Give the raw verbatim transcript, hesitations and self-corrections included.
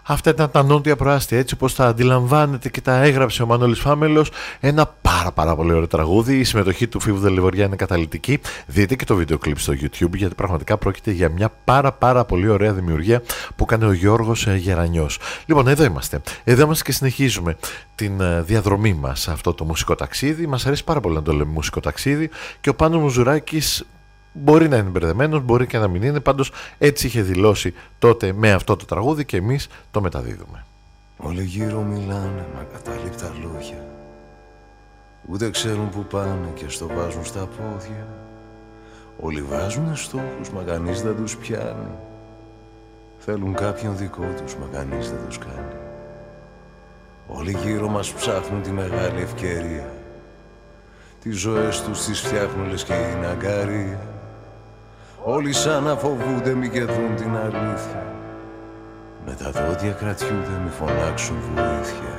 Αυτά ήταν τα νότια προάστια, έτσι όπως τα αντιλαμβάνεται και τα έγραψε ο Μανώλης Φάμελος. Ένα πάρα πάρα πολύ ωραίο τραγούδι. Η συμμετοχή του Φίβου Δελιβοριά είναι καταλυτική. Δείτε και το βίντεο κλιπ στο YouTube, γιατί πραγματικά πρόκειται για μια πάρα πάρα πολύ ωραία δημιουργία που κάνει ο Γιώργος Γερανιός. Λοιπόν, εδώ είμαστε. Εδώ είμαστε και συνεχίζουμε την διαδρομή μας σε αυτό το μουσικό ταξίδι. Μας αρέσει πάρα πολύ να το λέμε μουσικό ταξίδι και ο Πάνος Μουζουράκης μπορεί να είναι μπερδεμένος, μπορεί και να μην είναι, πάντως έτσι είχε δηλώσει τότε με αυτό το τραγούδι και εμείς το μεταδίδουμε. Όλοι γύρω μιλάνε με ακατάληπτα λόγια, ούτε ξέρουν που πάνε και στο βάζουν στα πόδια. Όλοι βάζουν στόχους μα κανείς δεν τους πιάνει, θέλουν κάποιον δικό τους μα κανείς δεν τους κάνει. Όλοι γύρω μας ψάχνουν τη μεγάλη ευκαιρία, τις ζωές τους τις φτιάχνουν λες και είναι αγκαρία. Όλοι σαν να φοβούνται μη και δουν την αλήθεια, με τα δόντια κρατιούνται μη φωνάξουν βοήθεια.